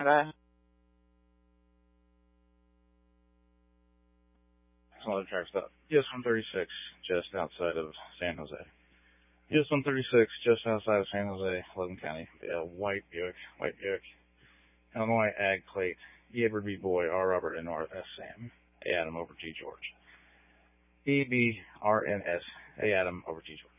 today? Some other track stuff. US 136, just outside of San Jose. US 136, just outside of San Jose, Logan County. White Buick. Illinois Ag Plate. E. Edward B. Boy, R. Robert, and R. S. Sam. A. Adam over G. George. EBRNS. A. Adam over G. George.